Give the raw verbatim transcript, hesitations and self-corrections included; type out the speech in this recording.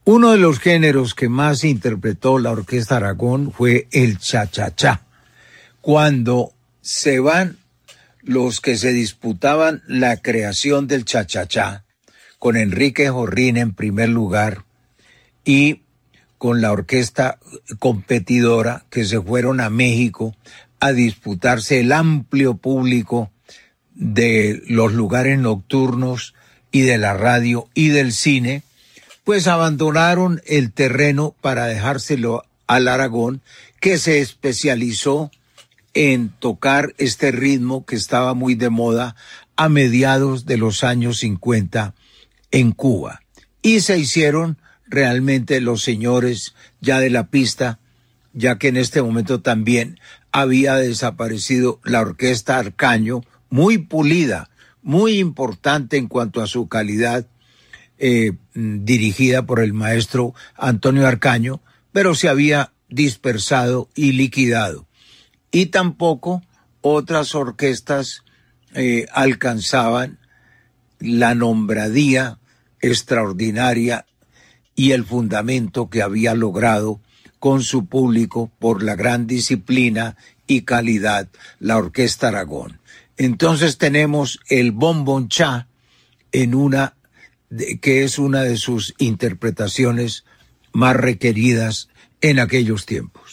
Uno de los géneros que más interpretó la Orquesta Aragón fue el cha-cha-cha. Cuando se van los que se disputaban la creación del cha-cha-cha, con Enrique Jorrín en primer lugar y con la orquesta competidora que se fueron a México a disputarse el amplio público de los lugares nocturnos y de la radio y del cine, pues abandonaron el terreno para dejárselo al Aragón, que se especializó en tocar este ritmo que estaba muy de moda a mediados de los años cincuenta en Cuba. Y se hicieron realmente los señores ya de la pista, ya que en este momento también había desaparecido la Orquesta Arcaño, muy pulida, muy importante en cuanto a su calidad, eh, dirigida por el maestro Antonio Arcaño, pero se había dispersado y liquidado. Y tampoco otras orquestas eh, alcanzaban la nombradía extraordinaria y el fundamento que había logrado con su público por la gran disciplina y calidad la Orquesta Aragón. Entonces tenemos el bombón-cha en una de, que es una de sus interpretaciones más requeridas en aquellos tiempos.